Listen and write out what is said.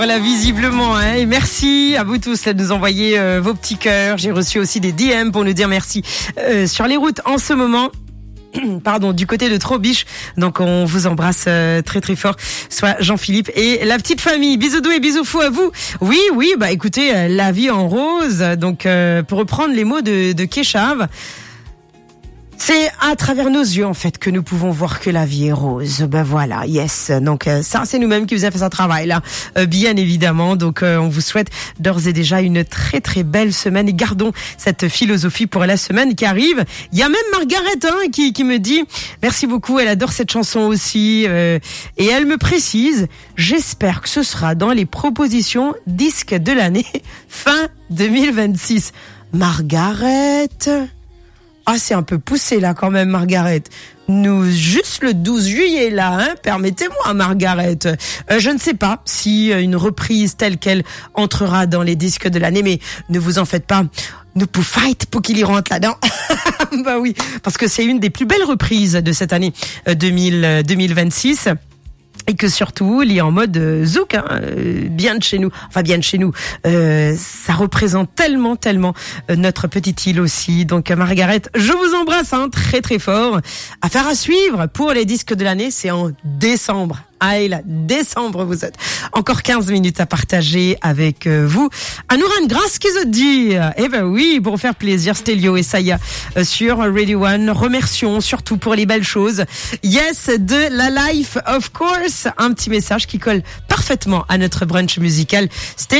Voilà, visiblement, hein. Et merci à vous tous de nous envoyer vos petits cœurs. J'ai reçu aussi des DM pour nous dire merci sur les routes en ce moment. Pardon, du côté de Trobiche. Donc on vous embrasse très très fort, soit Jean-Philippe et la petite famille. Bisous doux et bisous fous à vous. Oui, bah écoutez, la vie en rose. Donc pour reprendre les mots de Keshav, c'est à travers nos yeux en fait que nous pouvons voir que la vie est rose. Ben voilà, yes. Donc ça c'est nous-mêmes qui vous avons fait ce travail là, bien évidemment. Donc on vous souhaite d'ores et déjà une très très belle semaine et gardons cette philosophie pour la semaine qui arrive. Il y a même Margaret qui me dit merci beaucoup, elle adore cette chanson aussi et elle me précise j'espère que ce sera dans les propositions disques de l'année fin 2026. Margaret. Ah, c'est un peu poussé là quand même, Margaret. Nous, juste le 12 juillet là, hein, permettez-moi, Margaret. Je ne sais pas si une reprise telle qu'elle entrera dans les disques de l'année, mais ne vous en faites pas. Nous pouvons fight pour qu'il y rentre là-dedans. Bah oui, parce que c'est une des plus belles reprises de cette année 2026. Et que surtout, il est en mode zouk, hein, bien de chez nous. Enfin, bien de chez nous. Ça représente tellement notre petite île aussi. Donc, Margaret, je vous embrasse très très fort. Affaire à suivre pour les disques de l'année, c'est en décembre. Ah, et là, décembre, vous êtes encore 15 minutes à partager avec vous. Anouran, grâce qu'ils ont dit. Eh ben oui, pour faire plaisir, Stelio et Saya sur Radio One. Remercions surtout pour les belles choses. Yes, de la life, of course. Un petit message qui colle parfaitement à notre brunch musical.